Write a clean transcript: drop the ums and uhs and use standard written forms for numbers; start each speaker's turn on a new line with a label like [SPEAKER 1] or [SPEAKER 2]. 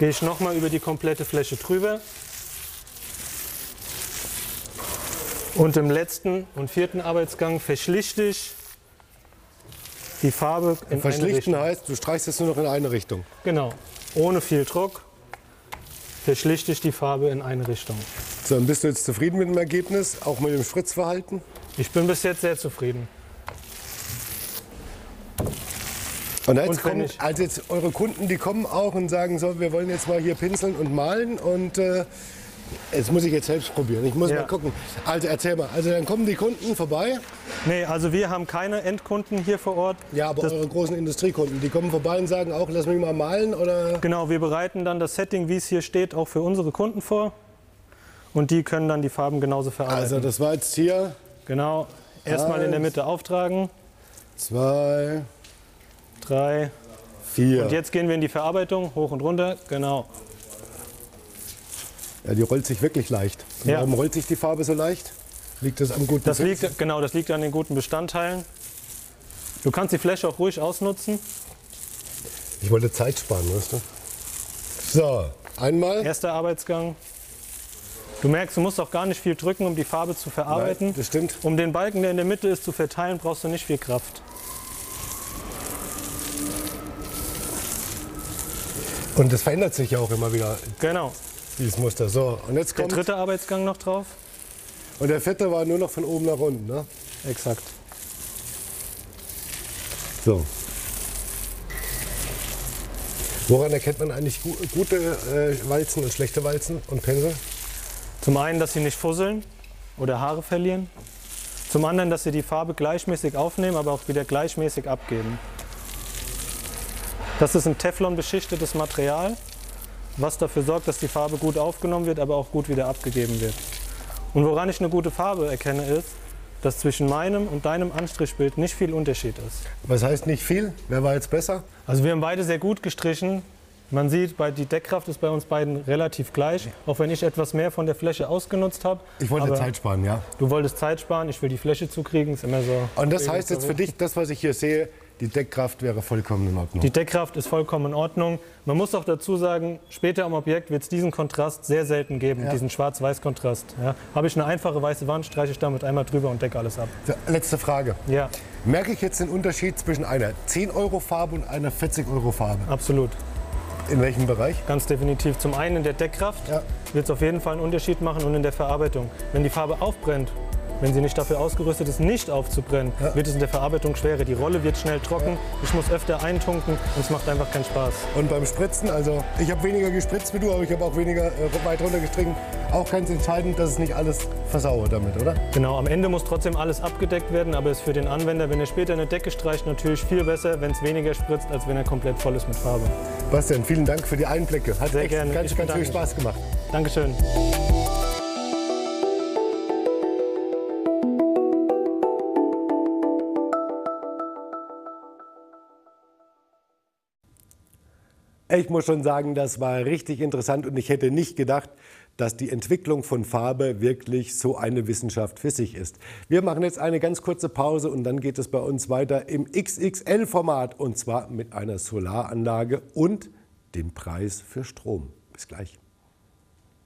[SPEAKER 1] gehe ich nochmal über die komplette Fläche drüber. Und im letzten und vierten Arbeitsgang verschlichte ich die Farbe in eine Richtung.
[SPEAKER 2] Verschlichten heißt, du streichst es nur noch in eine Richtung.
[SPEAKER 1] Genau, ohne viel Druck verschlichte ich die Farbe in eine Richtung.
[SPEAKER 2] So, und bist du jetzt zufrieden mit dem Ergebnis, auch mit dem Spritzverhalten?
[SPEAKER 1] Ich bin bis jetzt sehr zufrieden.
[SPEAKER 2] Und jetzt
[SPEAKER 1] Und wenn
[SPEAKER 2] kommen,
[SPEAKER 1] ich-
[SPEAKER 2] also jetzt eure Kunden, die kommen auch und sagen so, wir wollen jetzt mal hier pinseln und malen und jetzt muss ich jetzt selbst probieren. Ich muss
[SPEAKER 1] Ja.
[SPEAKER 2] mal gucken. Also erzähl mal, also dann kommen die Kunden vorbei.
[SPEAKER 1] Nee, also wir haben keine Endkunden hier vor Ort.
[SPEAKER 2] Ja, aber eure großen Industriekunden, die kommen vorbei und sagen auch, lass mich mal malen oder?
[SPEAKER 1] Genau, wir bereiten dann das Setting, wie es hier steht, auch für unsere Kunden vor. Und die können dann die Farben genauso verarbeiten.
[SPEAKER 2] Also das war jetzt hier
[SPEAKER 1] Genau, erstmal in der Mitte auftragen.
[SPEAKER 2] 2,
[SPEAKER 1] 3.
[SPEAKER 2] 4.
[SPEAKER 1] Und jetzt gehen wir in die Verarbeitung, hoch und runter. Genau.
[SPEAKER 2] Ja, die rollt sich wirklich leicht. Und
[SPEAKER 1] Ja.
[SPEAKER 2] warum rollt sich die Farbe so leicht? Liegt das am guten
[SPEAKER 1] Das
[SPEAKER 2] Sitzen?
[SPEAKER 1] liegt an den guten Bestandteilen. Du kannst die Fläche auch ruhig ausnutzen.
[SPEAKER 2] Ich wollte Zeit sparen, weißt du? So, einmal.
[SPEAKER 1] Erster Arbeitsgang. Du merkst, du musst auch gar nicht viel drücken, um die Farbe zu verarbeiten.
[SPEAKER 2] Nein, das stimmt.
[SPEAKER 1] Um den Balken, der in der Mitte ist, zu verteilen, brauchst du nicht viel Kraft.
[SPEAKER 2] Und das verändert sich ja auch immer wieder,
[SPEAKER 1] Genau.
[SPEAKER 2] dieses Muster. So, und jetzt
[SPEAKER 1] Der
[SPEAKER 2] kommt.
[SPEAKER 1] dritte Arbeitsgang noch drauf.
[SPEAKER 2] Und der vierte war nur noch von oben nach unten, ne?
[SPEAKER 1] Exakt.
[SPEAKER 2] So. Woran erkennt man eigentlich gute Walzen und schlechte Walzen und Pinsel?
[SPEAKER 1] Zum einen, dass sie nicht fusseln oder Haare verlieren. Zum anderen, dass sie die Farbe gleichmäßig aufnehmen, aber auch wieder gleichmäßig abgeben. Das ist ein Teflon-beschichtetes Material, was dafür sorgt, dass die Farbe gut aufgenommen wird, aber auch gut wieder abgegeben wird. Und woran ich eine gute Farbe erkenne, ist, dass zwischen meinem und deinem Anstrichbild nicht viel Unterschied ist.
[SPEAKER 2] Was heißt nicht viel? Wer war jetzt besser?
[SPEAKER 1] Also wir haben beide sehr gut gestrichen. Man sieht, die Deckkraft ist bei uns beiden relativ gleich, auch wenn ich etwas mehr von der Fläche ausgenutzt habe.
[SPEAKER 2] Ich wollte
[SPEAKER 1] Aber
[SPEAKER 2] Zeit sparen, ja.
[SPEAKER 1] Du wolltest Zeit sparen, ich will die Fläche zukriegen, ist immer so.
[SPEAKER 2] Und das heißt jetzt für dich, das, was ich hier sehe, die Deckkraft wäre vollkommen in Ordnung.
[SPEAKER 1] Die Deckkraft ist vollkommen in Ordnung. Man muss auch dazu sagen, später am Objekt wird es diesen Kontrast sehr selten geben, diesen Schwarz-Weiß-Kontrast. Ja. Habe ich eine einfache weiße Wand, streiche ich damit einmal drüber und decke alles ab.
[SPEAKER 2] So, letzte Frage.
[SPEAKER 1] Ja,
[SPEAKER 2] Merke ich jetzt den Unterschied zwischen einer 10-Euro-Farbe und einer 40-Euro-Farbe?
[SPEAKER 1] absolut.
[SPEAKER 2] In welchem Bereich?
[SPEAKER 1] Ganz definitiv. Zum einen in der Deckkraft
[SPEAKER 2] Ja.
[SPEAKER 1] wird es auf jeden Fall einen Unterschied machen und in der Verarbeitung. Wenn die Farbe aufbrennt, wenn sie nicht dafür ausgerüstet ist, nicht aufzubrennen, wird es in der Verarbeitung schwerer. Die Rolle wird schnell trocken, ich muss öfter eintunken und es macht einfach keinen Spaß.
[SPEAKER 2] Und beim Spritzen, also ich habe weniger gespritzt wie du, aber ich habe auch weniger weit runter gestrichen. Auch ganz entscheidend, dass es nicht alles versaue damit, oder?
[SPEAKER 1] Genau, am Ende muss trotzdem alles abgedeckt werden, aber es ist für den Anwender, wenn er später eine Decke streicht, natürlich viel besser, wenn es weniger spritzt, als wenn er komplett voll ist mit Farbe.
[SPEAKER 2] Bastian, vielen Dank für die Einblicke. Hat
[SPEAKER 1] Sehr
[SPEAKER 2] echt
[SPEAKER 1] gerne.
[SPEAKER 2] ganz
[SPEAKER 1] Ich
[SPEAKER 2] viel
[SPEAKER 1] bedanke
[SPEAKER 2] Spaß gemacht.
[SPEAKER 1] Dankeschön.
[SPEAKER 2] Ich muss schon sagen, das war richtig interessant und ich hätte nicht gedacht, dass die Entwicklung von Farbe wirklich so eine Wissenschaft für sich ist. Wir machen jetzt eine ganz kurze Pause und dann geht es bei uns weiter im XXL-Format und zwar mit einer Solaranlage und dem Preis für Strom. Bis gleich.